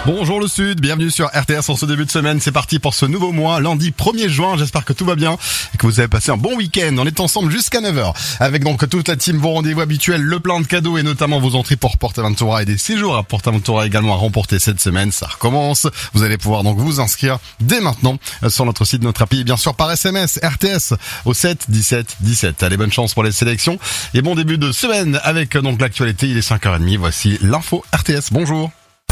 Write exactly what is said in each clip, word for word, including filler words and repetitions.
Bonjour le Sud, bienvenue sur R T S en ce début de semaine. C'est parti pour ce nouveau mois, lundi premier juin. J'espère que tout va bien et que vous avez passé un bon week-end. On est ensemble jusqu'à neuf heures avec donc toute la team, vos rendez-vous habituels, le plein de cadeaux et notamment vos entrées pour PortAventura et des séjours à PortAventura également à remporter cette semaine. Ça recommence. Vous allez pouvoir donc vous inscrire dès maintenant sur notre site, notre appli et bien sûr par S M S R T S au sept dix-sept dix-sept. Allez, bonne chance pour les sélections et bon début de semaine avec donc l'actualité. Il est cinq heures trente. Voici l'info R T S. Bonjour.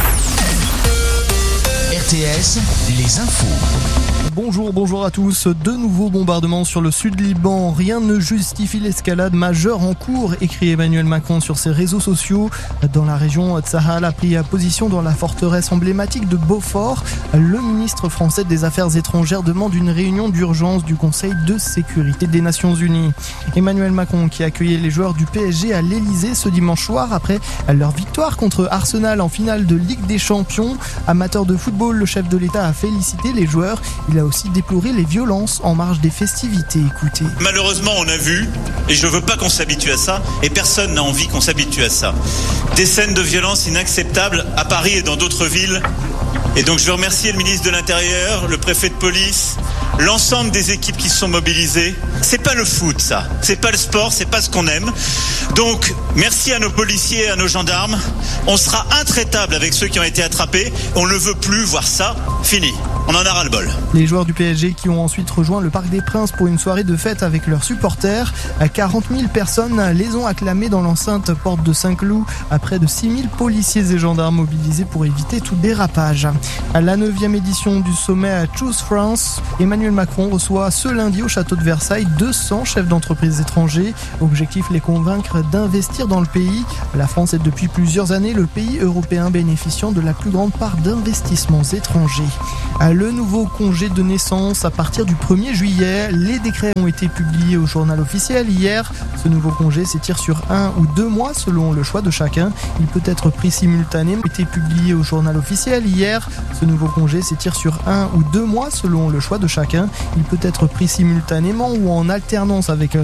R T S, les infos. Bonjour, bonjour à tous. De nouveaux bombardements sur le sud Liban. Rien ne justifie l'escalade majeure en cours, écrit Emmanuel Macron sur ses réseaux sociaux. Dans la région, Tsahal a pris position dans la forteresse emblématique de Beaufort. Le ministre français des Affaires étrangères demande une réunion d'urgence du Conseil de sécurité des Nations Unies. Emmanuel Macron qui accueillait les joueurs du P S G à l'Elysée ce dimanche soir après leur victoire contre Arsenal en finale de Ligue des Champions. Amateur de football, le chef de l'État a félicité les joueurs. Il a aussi déploré les violences en marge des festivités. Écoutez. Malheureusement, on a vu, et je veux pas qu'on s'habitue à ça, et personne n'a envie qu'on s'habitue à ça, des scènes de violence inacceptables à Paris et dans d'autres villes. Et donc je veux remercier le ministre de l'Intérieur, le préfet de police, l'ensemble des équipes qui se sont mobilisées. C'est pas le foot, ça. C'est pas le sport, c'est pas ce qu'on aime. Donc, merci à nos policiers et à nos gendarmes. On sera intraitable avec ceux qui ont été attrapés. On ne veut plus voir ça. Fini. On en a ras le bol. Les joueurs du P S G qui ont ensuite rejoint le Parc des Princes pour une soirée de fête avec leurs supporters. quarante mille personnes les ont acclamés dans l'enceinte Porte de Saint-Cloud. À près de six mille policiers et gendarmes mobilisés pour éviter tout dérapage. À la neuvième édition du sommet Choose France, Emmanuel Macron reçoit ce lundi au château de Versailles deux cents chefs d'entreprise étrangers. Objectif, les convaincre d'investir dans le pays. La France est depuis plusieurs années le pays européen bénéficiant de la plus grande part d'investissements étrangers. Le nouveau congé de naissance à partir du premier juillet. Les décrets ont été publiés au journal officiel hier. Ce nouveau congé s'étire sur un ou deux mois selon le choix de chacun. Il peut être pris simultanément. Il a été publié au journal officiel hier. Ce nouveau congé s'étire sur un ou deux mois selon le choix de chacun. Il peut être pris simultanément ou en alternance avec